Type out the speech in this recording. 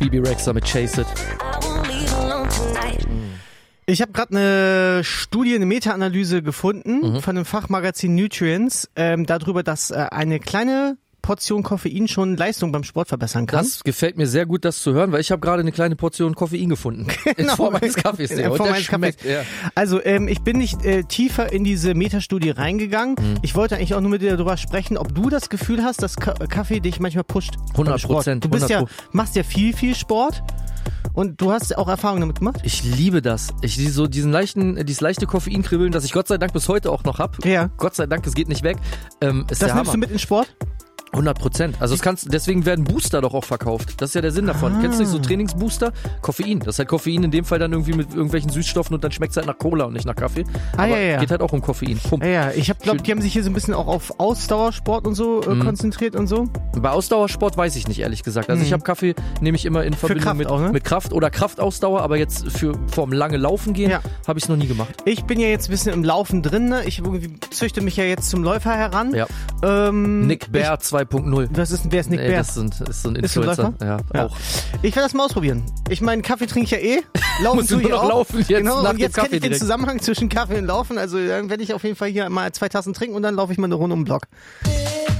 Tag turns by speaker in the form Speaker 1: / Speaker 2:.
Speaker 1: Bebe Rexha mit Chase It.
Speaker 2: Ich habe gerade eine Studie, eine Meta-Analyse gefunden von dem Fachmagazin Nutrients darüber, dass eine kleine Portion Koffein schon Leistung beim Sport verbessern kann.
Speaker 1: Das gefällt mir sehr gut, das zu hören, weil ich habe gerade eine kleine Portion Koffein gefunden. In Form eines Kaffees.
Speaker 2: In Form eines Kaffees. Ja. Also ich bin nicht tiefer in diese Metastudie reingegangen. Ich wollte eigentlich auch nur mit dir darüber sprechen, ob du das Gefühl hast, dass Kaffee dich manchmal pusht.
Speaker 1: 100%.
Speaker 2: Du bist machst ja viel Sport. Und du hast auch Erfahrungen damit gemacht?
Speaker 1: Ich liebe das. Ich liebe so dieses leichte Koffeinkribbeln, das ich Gott sei Dank bis heute auch noch hab.
Speaker 2: Ja.
Speaker 1: Gott sei Dank, das geht nicht weg.
Speaker 2: Das nimmst du mit in Sport?
Speaker 1: 100%. Also deswegen werden Booster doch auch verkauft. Das ist ja der Sinn davon. Kennst du nicht so Trainingsbooster? Koffein. Das ist halt Koffein in dem Fall dann irgendwie mit irgendwelchen Süßstoffen und dann schmeckt es halt nach Cola und nicht nach Kaffee. Aber geht halt auch um Koffein. Pump.
Speaker 2: Ja. Ich glaube, die haben sich hier so ein bisschen auch auf Ausdauersport und so konzentriert und so.
Speaker 1: Bei Ausdauersport weiß ich nicht, ehrlich gesagt. Also ich habe Kaffee, nehme ich immer in Verbindung mit Kraft oder Kraftausdauer, aber jetzt vorm lange Laufen gehen, habe ich es noch nie gemacht.
Speaker 2: Ich bin ja jetzt ein bisschen im Laufen drin. Ne? Ich züchte mich ja jetzt zum Läufer heran.
Speaker 1: Ja. Nick Bär 2.0.
Speaker 2: Wer ist Nick Bär?
Speaker 1: Das ist so ein Influencer. Ja, auch.
Speaker 2: Ich werde das mal ausprobieren. Ich meine, Kaffee trinke ich ja Laufen tue ich auch.
Speaker 1: Laufen jetzt
Speaker 2: genau,
Speaker 1: nach
Speaker 2: und jetzt
Speaker 1: dem
Speaker 2: kenne ich den
Speaker 1: direkt.
Speaker 2: Zusammenhang zwischen Kaffee und Laufen. Also dann werde ich auf jeden Fall hier mal 2 Tassen trinken und dann laufe ich mal eine Runde um den Block.